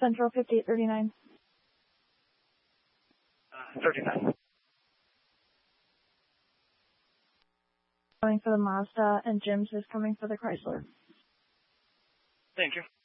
Central 5839. 39. Coming for the Mazda, and Jim's is coming for the Chrysler. Thank you.